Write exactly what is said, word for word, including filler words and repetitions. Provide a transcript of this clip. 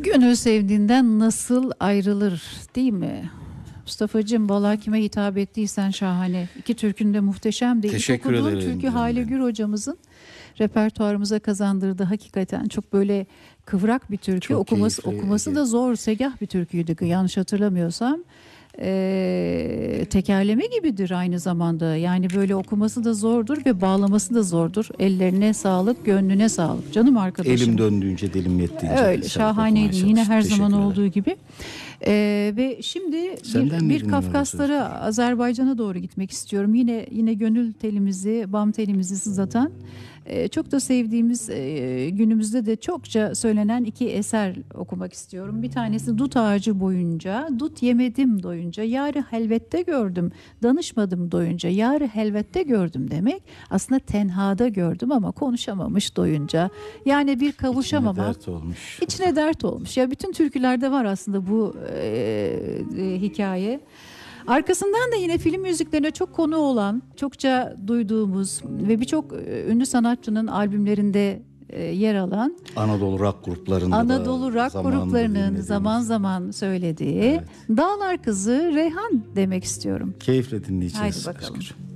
Gönül sevdiğinden nasıl ayrılır, değil mi? Mustafa'cığım, valla kime hitap ettiysen şahane. İki türkün de muhteşem değil. Teşekkür İlk okuduğum ederim türkü canım Hale benim. Gür hocamızın repertuarımıza kazandırdı. Hakikaten çok böyle kıvrak bir türkü. Çok okuması keyifli, okuması Ege. da zor, segah bir türküydü yanlış hatırlamıyorsam. Ee, tekerleme gibidir aynı zamanda. Yani böyle okuması da zordur ve bağlaması da zordur. Ellerine sağlık, gönlüne sağlık. Canım arkadaşım. Elim döndüğünce, dilim yettiğince. Öyle şahaneydi yine her zaman Teşekkür olduğu gibi. Ee, ve şimdi Senden bir, bir dinliyorum Kafkaslara, Azerbaycan'a doğru gitmek istiyorum. Yine yine gönül telimizi, bam telimizi sızlatan, e, çok da sevdiğimiz, e, günümüzde de çokça söylenen iki eser okumak istiyorum. Bir tanesi Dut Ağacı Boyunca, dut yemedim doyunca, yarı helvette gördüm, danışmadım doyunca, yarı helvette gördüm demek. Aslında tenhada gördüm ama konuşamamış doyunca. Yani bir kavuşamamak. İçine dert olmuş. İçine dert olmuş. Ya bütün türkülerde var aslında bu e, e, hikaye. Arkasından da yine film müziklerine çok konu olan, çokça duyduğumuz ve birçok e, ünlü sanatçının albümlerinde e, yer alan Anadolu rock gruplarında Anadolu da rock zamanında gruplarının dinlediğimiz. zaman zaman söylediği Evet. Dağlar Kızı Reyhan demek istiyorum. Keyifle dinleyeceğiz. Haydi bakalım. Özgür.